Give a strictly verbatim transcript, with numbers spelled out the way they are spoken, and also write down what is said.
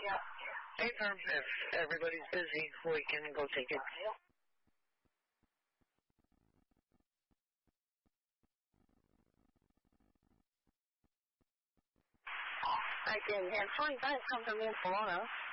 Hey, Firm, if everybody's busy, we can go take it. I can have forty-five come from Florida.